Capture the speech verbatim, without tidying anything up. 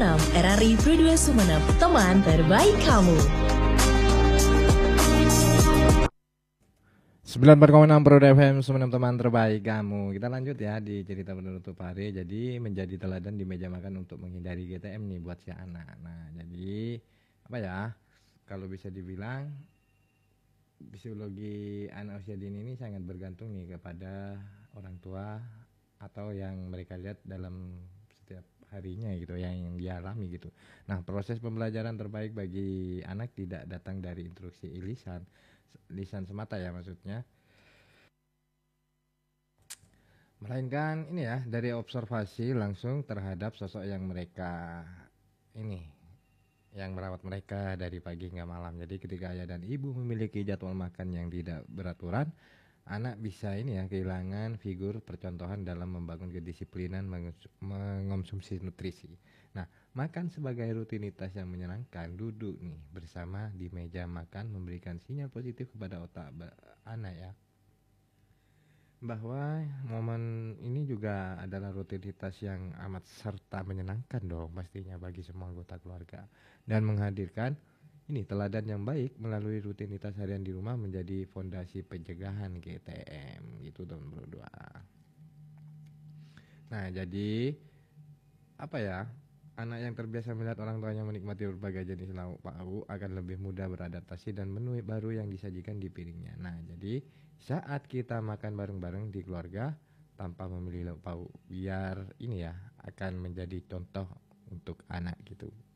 Sumeneb, R R I Berdua Sumeneb, teman terbaik kamu. sembilan puluh empat koma enam Pro F M Sumeneb, teman terbaik kamu. Kita lanjut ya di cerita penutup hari. Jadi menjadi teladan di meja makan untuk menghindari G T M nih buat si anak. Nah, jadi apa ya? Kalau bisa dibilang psikologi anak usia dini ini sangat bergantung nih kepada orang tua atau yang mereka lihat dalam setiap harinya gitu, yang, yang dialami gitu. Nah, proses pembelajaran terbaik bagi anak tidak datang dari instruksi lisan lisan semata ya maksudnya, melainkan ini ya dari observasi langsung terhadap sosok yang mereka ini yang merawat mereka dari pagi hingga malam. Jadi ketika ayah dan ibu memiliki jadwal makan yang tidak beraturan, anak bisa ini ya kehilangan figur percontohan dalam membangun kedisiplinan mengonsumsi nutrisi. Nah, makan sebagai rutinitas yang menyenangkan, duduk nih bersama di meja makan memberikan sinyal positif kepada otak anak ya, bahwa momen ini juga adalah rutinitas yang amat serta menyenangkan dong pastinya bagi semua anggota keluarga, dan menghadirkan ini teladan yang baik melalui rutinitas harian di rumah menjadi fondasi pencegahan G T M gitu dong berdua. Nah, jadi apa ya, anak yang terbiasa melihat orang tuanya menikmati berbagai jenis lauk pauk akan lebih mudah beradaptasi dan menu baru yang disajikan di piringnya. Nah, jadi saat kita makan bareng-bareng di keluarga tanpa memilih lauk pauk, biar ini ya akan menjadi contoh untuk anak gitu.